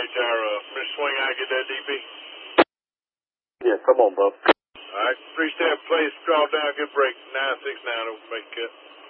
Hey, Tower, Mr. Swing, I get that DP? Yeah, come on, bub. All right, 3-step place, drop down, good break. 969, over make cut.